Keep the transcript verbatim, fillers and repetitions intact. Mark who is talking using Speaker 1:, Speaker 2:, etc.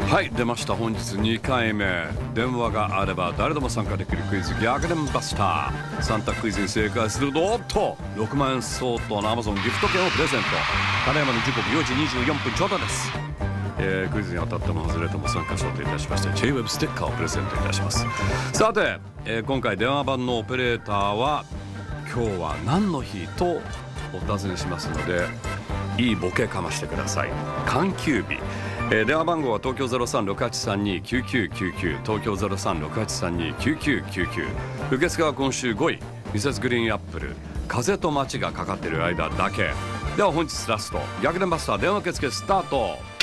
Speaker 1: はい、出ました。本日にかいめ。電話があれば誰でも参加できるクイズ逆転バスター。さん択クイズに正解するとおっとろくまんえん相当の Amazon ギフト券をプレゼント。ただいまの時刻よじにじゅうよんぷんちょうどです。えー、クイズに当たっても外れても参加賞といたしまして ジェイウェブ ステッカーをプレゼントいたします。さて、えー、今回電話番のオペレーターは今日は何の日とお尋ねしますので、いいボケかましてください。環休日。えー、電話番号は東京 ゼロさんろくはちさんに きゅうきゅうきゅうきゅう 東京 ゼロさんろくはちさんに きゅうきゅうきゅうきゅう。受付は今週ごい、ミセスグリーンアップル風と街がかかっている間だけ。では本日ラスト逆転バスター電話受付スタート。